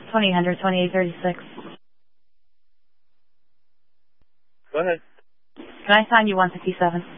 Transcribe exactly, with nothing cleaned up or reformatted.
twenty hundred, twenty-eight thirty-six. Go ahead. Can I sign you one fifty-seven?